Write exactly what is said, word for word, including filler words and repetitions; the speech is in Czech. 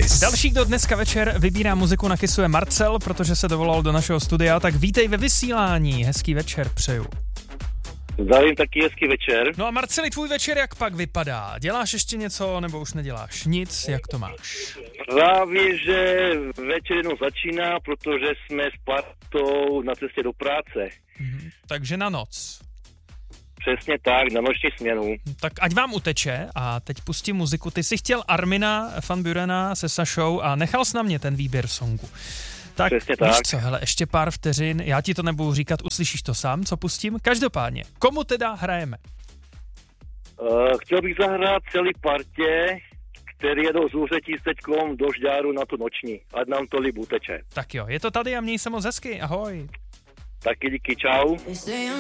Kiss. Další, kdo dneska večer vybírá muziku na Kissu, je Marcel, protože se dovolal do našeho studia, tak vítej ve vysílání, hezký večer přeju. Zdravím, taky hezký večer. No a Marceli, tvůj večer jak pak vypadá? Děláš ještě něco, nebo už neděláš nic? Jak to máš? Právě, že večer jenom začíná, protože jsme s partou na cestě do práce. Mhm. Takže na noc. Přesně tak, na noční směnu. Tak ať vám uteče a teď pustím muziku. Ty jsi chtěl Armina van Burena se Sašou a nechal jsi na mě ten výběr songu. Tak Přesně víš tak. co, hele, ještě pár vteřin, já ti to nebudu říkat, uslyšíš to sám, co pustím. Každopádně, komu teda hrajeme? Uh, chtěl bych zahrát celý partě, který jedou z Úřetí s teďkom do Žďáru na tu noční. Ať nám to líb uteče. Tak jo, je to tady a měj se moc hezky, ahoj. Taky díky, čau.